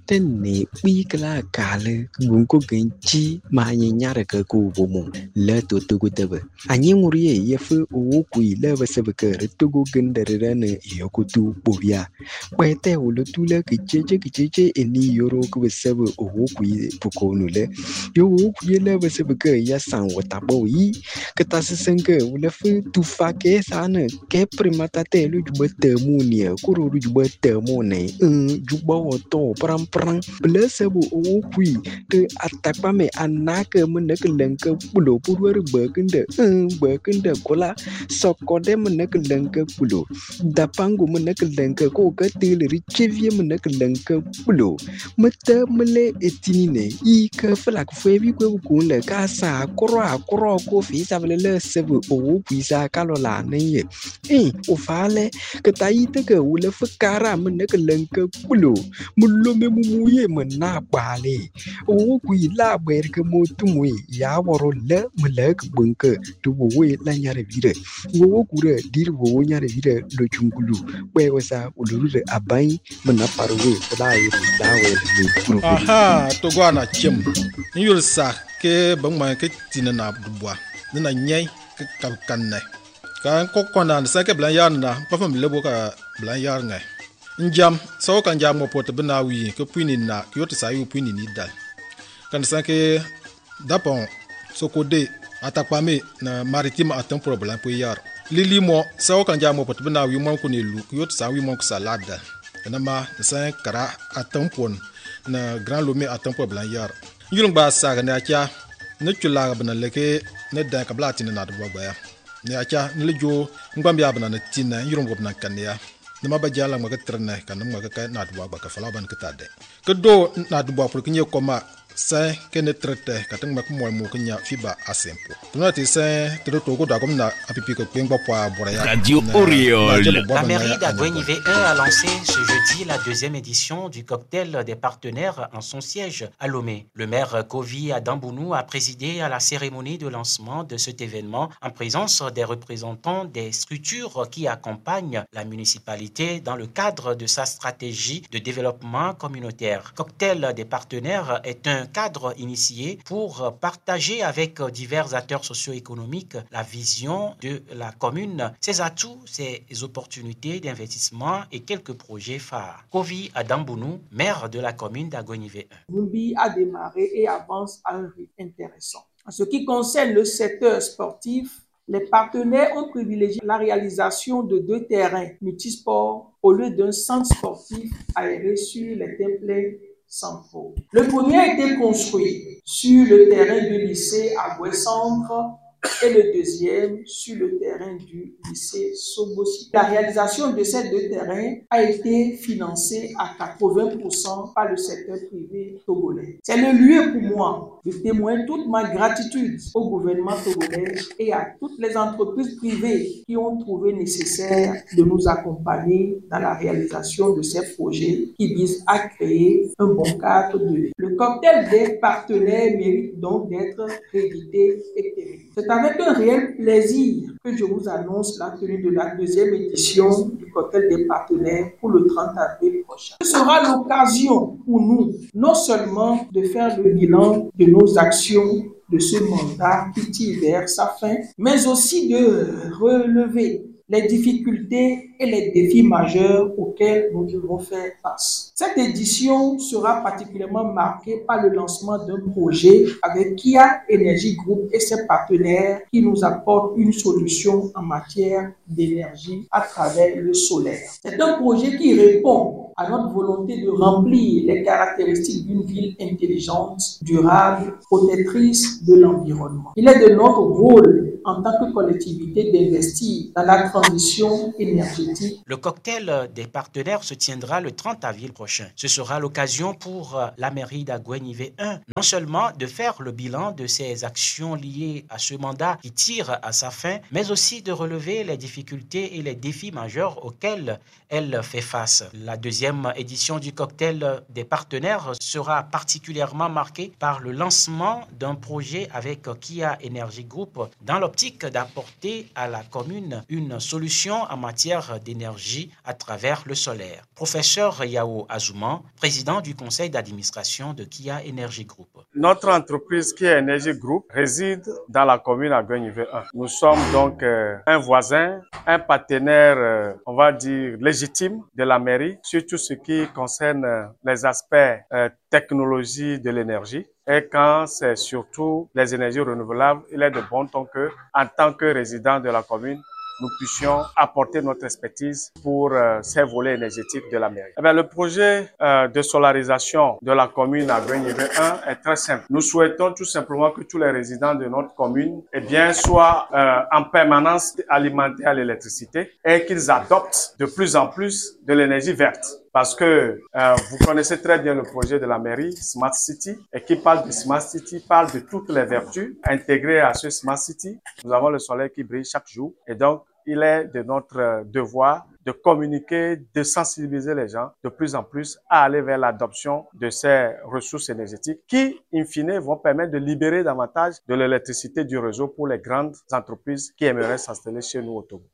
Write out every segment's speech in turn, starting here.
Tene bikla kale gunko genchi nyare ke ku bomo le to tebe anyi murie yefu o ku ile besebe ke retogo gendere ne yokutu bobia kwete ulutule kicheche eni yoro ku besebe o ku pukonu le yo ku ile besebe ke ya san watabo yi ketasenke ulefu tufake sana ke primata te lu jubete munia kuro jubete mone jubo to pram blessable o kui te atakpame anake meneke lenke pulo purwer bekende kola sokode meneke lenke pulo dapangu meneke lenke ko katile richevie meneke lenke pulo mete mele etinine I ke flak febi ko kunle kasa akro ko fi savele sebe o kui sa kalola neye o fale ketaite ke ule fakara meneke lenke pulo mulome mumuye mena bale o kui la berke motumwe ya woro le melek bunke tuwe la nyare vire wo kure dir wo nyare vire lo chungulu we wasa ulure abai mena parwe la we ni aha to gwana chem nyul sa ke bangma ke tinana dubwa na nyai ke kanne kan ko kona sa ke blan yarna pa fam lebo ka blan yar ngai njam so kan jam mo pot bina wi ke puini na ke yoti sa yu puini ni dal kan sa ke dapon so ko de atakpame na maritime atam problem po yar lili mo so kan jam mo pot bina wi mo ko ne lu ke yoti sa wi mo ko salada na ma sa kara atam pon na grand lomé atam problem yar yulung ba sa ga na cha ne chula bana leke ne da ka blati na do ba ya ne acha ne lejo ngambia bana na tina yulung go bana kan ya nama bajala ngwa ketrene kanam ngwa ka na dwa ba ka falaban ketade kedo na dwa pour kinye koma sa kene trete katang mak mo mo kenya fiba asempo tunati sa tedo togo da komna apipi ko pengba poa boraya Radio Oriole. La mairie d'Agouenive 1 a lancé ce jeudi la deuxième édition du cocktail des partenaires en son siège à Lomé. Le maire Kovi Adambounou a présidé à la cérémonie de lancement de cet événement en présence des représentants des structures qui accompagnent la municipalité dans le cadre de sa stratégie de développement communautaire. Cocktail des partenaires est un cadre initié pour partager avec divers acteurs socio-économiques la vision de la commune, ses atouts, ses opportunités d'investissement et quelques projets phares. Kovi Adambounou, maire de la commune d'Agouenive 1. Numbi a démarré et avance à un rythme intéressant. En ce qui concerne le secteur sportif, les partenaires ont privilégié la réalisation de 2 terrains multisports au lieu d'un centre sportif aéré sur les templates centraux. Le premier a été construit sur le terrain du lycée Agoué Centre et le deuxième sur le terrain du lycée Sobosi. La réalisation de ces 2 terrains a été financée à 80% par le secteur privé togolais. C'est le lieu pour moi de témoigner toute ma gratitude au gouvernement togolais et à toutes les entreprises privées qui ont trouvé nécessaire de nous accompagner dans la réalisation de ces projets qui visent à créer un bon cadre de vie. Le cocktail des partenaires mérite donc d'être réédité et pérennisé. C'est avec un réel plaisir que je vous annonce la tenue de la deuxième édition du cocktail des partenaires pour le 30 avril prochain. Ce sera l'occasion pour nous, non seulement de faire le bilan de nos actions de ce mandat qui tire vers sa fin, mais aussi de relever les difficultés et les défis majeurs auxquels nous devons faire face. Cette édition sera particulièrement marquée par le lancement d'un projet avec Kia Energy Group et ses partenaires qui nous apportent une solution en matière d'énergie à travers le solaire. C'est un projet qui répond à notre volonté de remplir les caractéristiques d'une ville intelligente, durable, protectrice de l'environnement. Il est de notre rôle en tant que collectivité d'investir dans la transition énergétique. Le cocktail des partenaires se tiendra le 30 avril prochain. Ce sera l'occasion pour la mairie d'Agouenive 1 non seulement de faire le bilan de ses actions liées à ce mandat qui tire à sa fin, mais aussi de relever les difficultés et les défis majeurs auxquels elle fait face. La deuxième deuxième édition du cocktail des partenaires sera particulièrement marquée par le lancement d'un projet avec Kia Energy Group dans l'optique d'apporter à la commune une solution en matière d'énergie à travers le solaire. Professeur Yao Azouman, président du conseil d'administration de Kia Energy Group. Notre entreprise Kia Energy Group réside dans la commune à Guenièvre 1. Nous sommes donc un voisin, un partenaire, on va dire, légitime de la mairie sur tout ce qui concerne les aspects technologie de l'énergie. Et quand c'est surtout les énergies renouvelables, il est de bon ton que, en tant que résident de la commune, nous puissions apporter notre expertise pour ces volets énergétiques de la mairie. Eh bien, le projet de solarisation de la commune à Guenièvre 1 est très simple. Nous souhaitons tout simplement que tous les résidents de notre commune soient en permanence alimentés à l'électricité et qu'ils adoptent de plus en plus de l'énergie verte. Parce que vous connaissez très bien le projet de la mairie Smart City, et qui parle de Smart City parle de toutes les vertus intégrées à ce Smart City. Nous avons le soleil qui brille chaque jour, et donc il est de notre devoir de communiquer, de sensibiliser les gens de plus en plus à aller vers l'adoption de ces ressources énergétiques qui, in fine, vont permettre de libérer davantage de l'électricité du réseau pour les grandes entreprises qui aimeraient s'installer chez nous au Togo.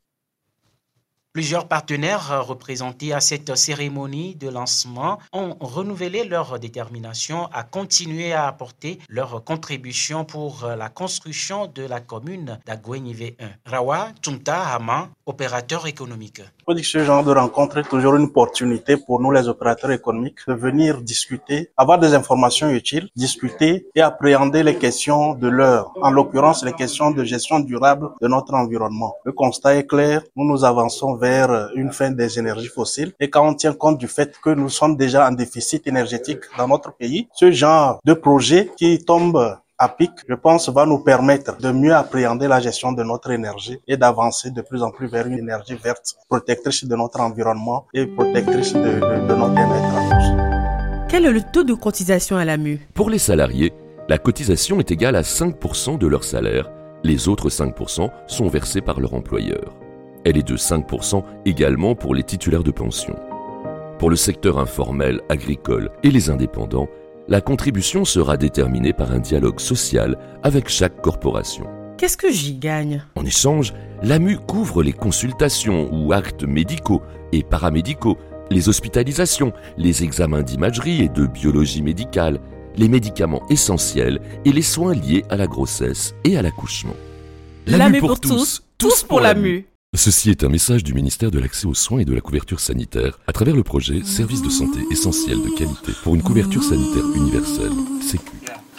Plusieurs partenaires représentés à cette cérémonie de lancement ont renouvelé leur détermination à continuer à apporter leur contribution pour la construction de la commune d'Aguenièvre 1. Rawa Tumta Hama, opérateur économique. On dit que ce genre de rencontre est toujours une opportunité pour nous les opérateurs économiques de venir discuter, avoir des informations utiles, discuter et appréhender les questions de l'heure, en l'occurrence les questions de gestion durable de notre environnement. Le constat est clair, nous avançons vers une fin des énergies fossiles et quand on tient compte du fait que nous sommes déjà en déficit énergétique dans notre pays, ce genre de projet qui tombe à pic, je pense, va nous permettre de mieux appréhender la gestion de notre énergie et d'avancer de plus en plus vers une énergie verte, protectrice de notre environnement et protectrice de notre bien-être à tous. Quel est le taux de cotisation à l'AMU? Pour les salariés, la cotisation est égale à 5% de leur salaire. Les autres 5% sont versés par leur employeur. Elle est de 5% également pour les titulaires de pension. Pour le secteur informel, agricole et les indépendants, la contribution sera déterminée par un dialogue social avec chaque corporation. Qu'est-ce que j'y gagne? En échange, l'AMU couvre les consultations ou actes médicaux et paramédicaux, les hospitalisations, les examens d'imagerie et de biologie médicale, les médicaments essentiels et les soins liés à la grossesse et à l'accouchement. L'AMU pour tous, tous pour l'AMU. Ceci est un message du ministère de l'Accès aux soins et de la couverture sanitaire à travers le projet Services de santé essentiels de qualité pour une couverture sanitaire universelle, Sécu.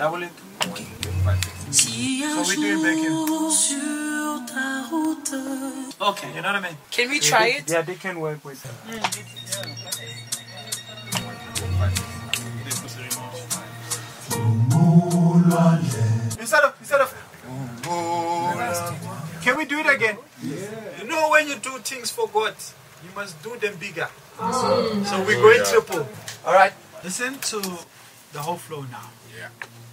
Okay, you know what I mean? Can we try it? Yeah, they can work with it. Instead of can we do it again? Yeah. You know when you do things for God, you must do them bigger. So we're going triple. All right. Listen to the whole flow now. Yeah.